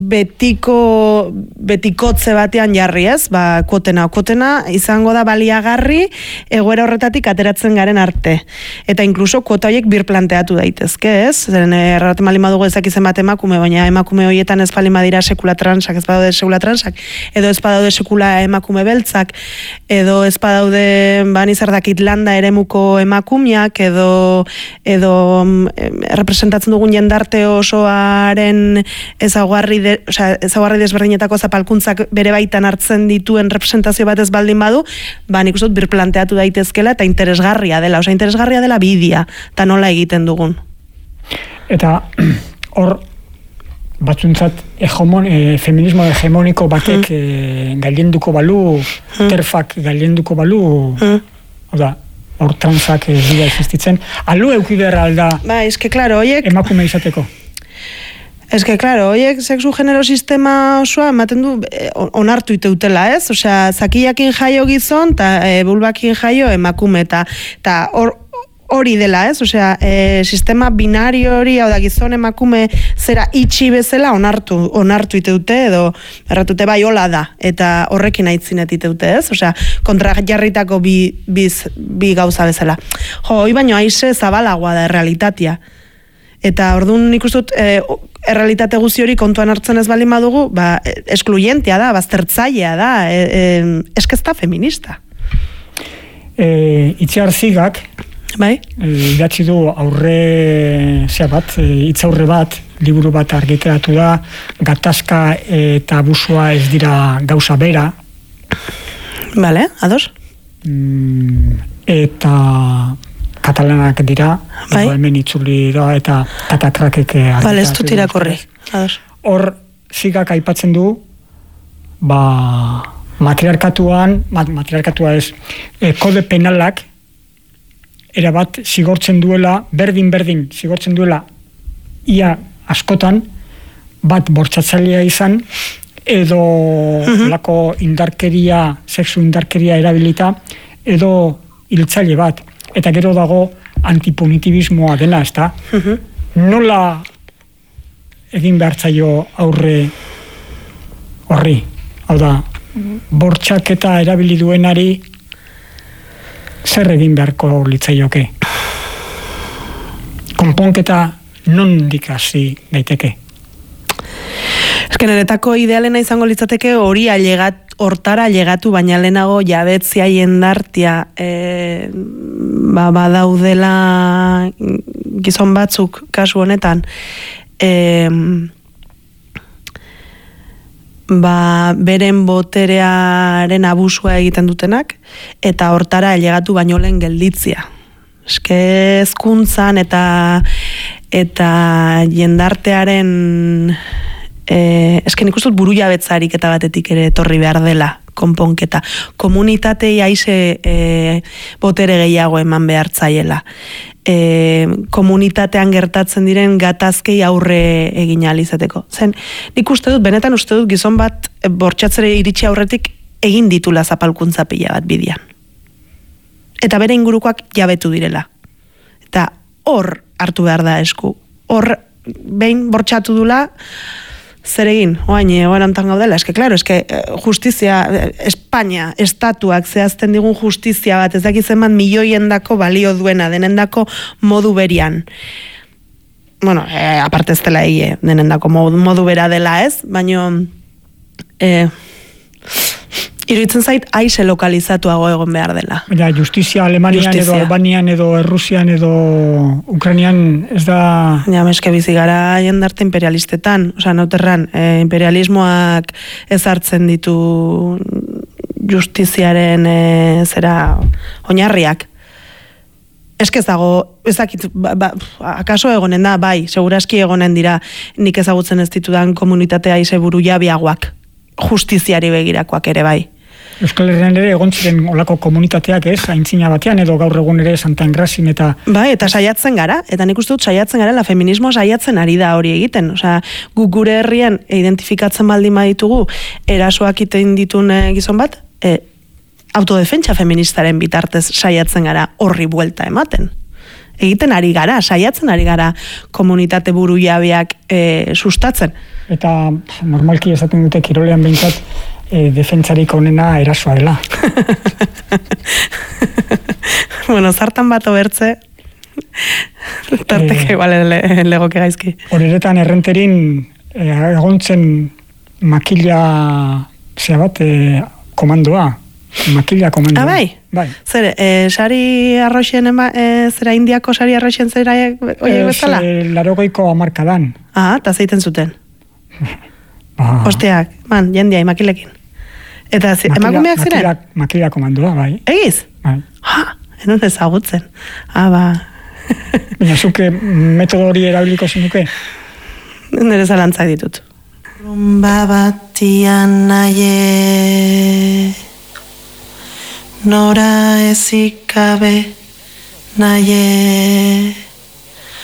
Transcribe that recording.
betikotze batean jarri, ez? Kuotena izango da baliagarri egoera horretatik ateratzen garen arte. Eta inkluso kuota horiek birplanteatu daitezke, ez? Zeren erraten bali madugu ezak izan bat emakume, baina emakume horietan ez bali madira sekula transak, ez badaude sekula transak, edo ez badaude sekula emakume beltzak, edo ez badaude banizardakit landa eremuko emakumeak, edo representatzen dugun jendarte osoaren ezaugarri desberdinetako zapalkuntzak bere baitan hartzen dituen representazio bat ez baldin badu, nik uste dut birplanteatu daitezkela eta interesgarria dela bidia, eta nola egiten dugun. Eta hor batzuntzat feminismo hegemoniko batek gailenduko balu, terfak gailenduko balu, hor transak dira existitzen, alu eukiderra alda emakume izateko? Ez que, klaro, horiek sexu-genero sistema osoa ematen du onartu iteutela, ez? Osea, zakiakin jaio gizon, eta bulbakin jaio emakume, eta hori dela, ez? Osea, sistema binario hori, hau da, gizon emakume zera itxi bezala onartu iteute, edo erratute bai hola da, eta horrekin aitzinet iteute, ez? Osea, kontra jarritako bi gauza bezala. Hoi baino aize zabalagoa da errealitatea. Eta orduan nik uste dut errealitate guzi hori kontuan hartzen ez baldin badugu, eskluyentea da, baztertzailea da, eskezta feminista. Itziar Zigak idatzi du hitzaurre bat, liburu bat argitaratu da, gatazka eta abusua ez dira gauza bera. Bale, ados? Eta katalanak dira, hemen itzuli da, eta katakrakek bale, ez dut irakorri. Hor, Zigak aipatzen du, matriarkatua ez, kode penalak, erabat zigortzen duela, berdin zigortzen duela, ia askotan, bat bortxatzailea izan, edo lako indarkeria, sexu indarkeria erabilita, edo hiltzaile bat. Eta gero dago antipunitibismoa dena, ezta? Nola egin behartzaio aurre horri? Hau da, bortxaketa erabili duenari zer egin beharko litzaioke? Konponketa nondik hasi daiteke? Niretako idealena izango litzateke hori hortara ailegatu, baina lehenago jabetzia jendartia badaudela gizon batzuk kasu honetan beren boterearen abusua egiten dutenak, eta hortara ailegatu baino lehen gelditzia. Hezkuntzan eta jendartearen nik uste dut buru jabetzarik eta batetik ere etorri behar dela konponketa. Komunitatei aize botere gehiago eman behar zaiela. Komunitatean gertatzen diren gatazkei aurre egin ahal izateko. Nik benetan uste dut gizon bat bortxatzere iritsi aurretik egin ditula zapalkuntza pila bat bidian. Eta bere ingurukoak jabetu direla. Eta hor hartu behar da esku. Hor behin bortxatu dula, zer egin, oantan gaudela, justizia, Espainia, estatuak zehazten digun justizia bat, ez dakiz eman milioiendako balio duena, denendako modu berian. Aparte ez dela egie, denendako modu bera dela ez, baina iruditzen zait aize lokalizatuago egon behar dela. Justizia Alemanian edo Albanian edo Errusian edo Ukrainian ez da... bizi gara jendarte imperialistetan, nauterran, imperialismoak ezartzen ditu justiziaren oinarriak. Ez dago, ezakit, akaso egonen da, bai, seguraski egonen dira nik ezagutzen ez ditudan komunitatea aize buru jabiagoak, justiziari begirakoak ere bai. Euskal Herrian ere egon ziren olako komunitateak aintzina batean edo gaur egun ere Santa Engrasin eta... Bai, eta saiatzen gara, eta nik uste dut saiatzen gara, feminismo saiatzen ari da hori egiten. Guk gure herrian identifikatzen baldin baditugu erasoak iten ditun gizon bat, autodefentsa feministaren bitartez saiatzen gara horri buelta ematen. Egiten ari gara, saiatzen ari gara komunitate buru jabeak sustatzen. Eta normalki esaten dute kirolean behintzat defentsarik onena erasoa dela. Bueno, zartan bat obertze, tarteke igual legoke gaizki. Horeretan errenterin egontzen makila komandoa. Makila komandoa. Bai? Bai. Zer, sari arroxen, zera indiako sari arroxen zera oie bezala? 80ko hamarkadan. Eta zeiten zuten. Osteak, jendia, makilekin. Eta emakumeak ziren? Makila komandoa, bai. Egiz? Bai. Enun ezagutzen. Ba. Baina, zuke metodo hori erabiliko zenuke? Nire zalantzak ditut. Rumba batian naie, nora ezikabe naie.